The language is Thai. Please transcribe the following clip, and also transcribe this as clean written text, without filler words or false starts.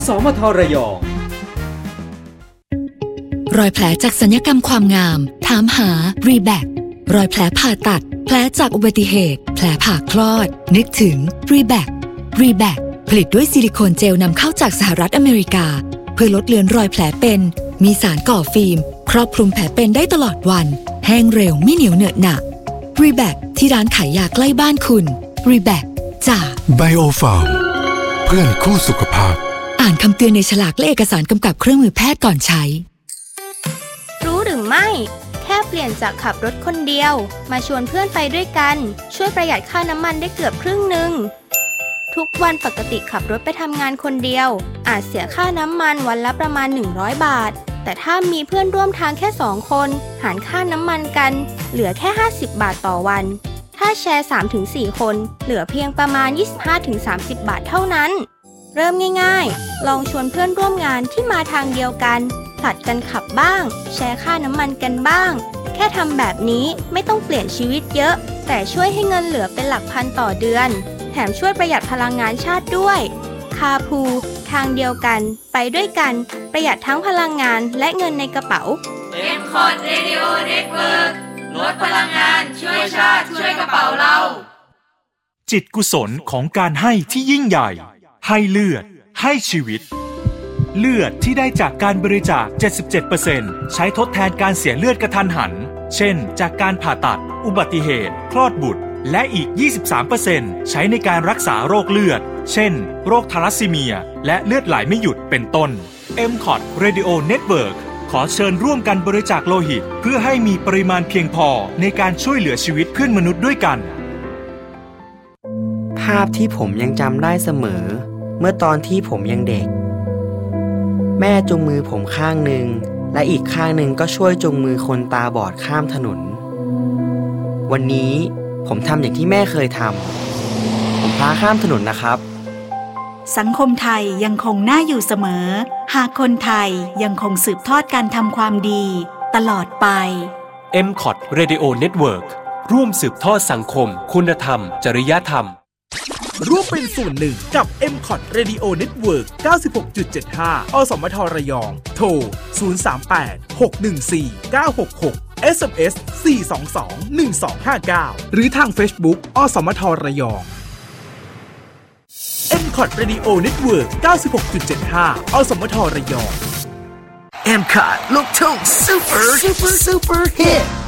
สมท.ระยองรอยแผลจากศัลยกรรมความงามถามหา Reback รอยแผลผ่าตัดแผลจากอุบัติเหตุแผลผ่าคลอดนึกถึง Reback ผลิตด้วยซิลิโคนเจลนำเข้าจากสหรัฐอเมริกาเพื่อลดเลือนรอยแผลเป็นมีสารก่อฟิล์มครอบคลุมแผลเป็นได้ตลอดวันแห้งเร็วไม่เหนียวเหนอะหนะ Reback ที่ร้านขายยาใกล้บ้านคุณ Reback จาก Biofarm เพื่อนคู่สุขภาพอ่านคำเตือนในฉลากและเอกสารกำกับเครื่องมือแพทย์ก่อนใช้รู้หรือไม่แค่เปลี่ยนจากขับรถคนเดียวมาชวนเพื่อนไปด้วยกันช่วยประหยัดค่าน้ำมันได้เกือบครึ่งนึงทุกวันปกติขับรถไปทำงานคนเดียวอาจเสียค่าน้ำมันวันละประมาณ100 บาทแต่ถ้ามีเพื่อนร่วมทางแค่2 คนหารค่าน้ำมันกันเหลือแค่50 บาทต่อวันถ้าแชร์ 3-4 คนเหลือเพียงประมาณ 25-30 บาทเท่านั้นเริ่มง่ายๆลองชวนเพื่อนร่วมงานที่มาทางเดียวกันผลัดกันขับบ้างแชร์ค่าน้ำมันกันบ้างแค่ทำแบบนี้ไม่ต้องเปลี่ยนชีวิตเยอะแต่ช่วยให้เงินเหลือเป็นหลักพันต่อเดือนแถมช่วยประหยัดพลังงานชาติด้วยคาร์พูลทางเดียวกันไปด้วยกันประหยัดทั้งพลังงานและเงินในกระเป๋า M-Cod Radio Network ลดพลังงานช่วยชาติช่วยกระเป๋าเราจิตกุศลของการให้ที่ยิ่งใหญ่ให้เลือดให้ชีวิตเลือดที่ได้จากการบริจาค 77% ใช้ทดแทนการเสียเลือดกระทันหันเช่นจากการผ่าตัดอุบัติเหตุคลอดบุตรและอีก 23% ใช้ในการรักษาโรคเลือดเช่นโรคทาลัสซีเมียและเลือดไหลไม่หยุดเป็นต้น M-Cod Radio Network ขอเชิญร่วมกันบริจาคโลหิตเพื่อให้มีปริมาณเพียงพอในการช่วยเหลือชีวิตเพื่อนมนุษย์ด้วยกันภาพที่ผมยังจำได้เสมอเมื่อตอนที่ผมยังเด็กแม่จูงมือผมข้างหนึ่งและอีกข้างหนึ่งก็ช่วยจูงมือคนตาบอดข้ามถนนวันนี้ผมทำอย่างที่แม่เคยทำผมพาข้ามถนนนะครับสังคมไทยยังคงน่าอยู่เสมอหากคนไทยยังคงสืบทอดการทำความดีตลอดไป M-Cod Radio Network ร่วมสืบทอดสังคมคุณธรรมจริยธรรมร่วมเป็นส่วนหนึ่งกับ M-Cod Radio Network 96.75 อสมทระยองโทร 038-614-966 SMS 422-1259 หรือทาง Facebook อสมทระยอง M-Cod Radio Network 96.75 อสมทระยอง M-Cod ลูกทุ่ง Super Hit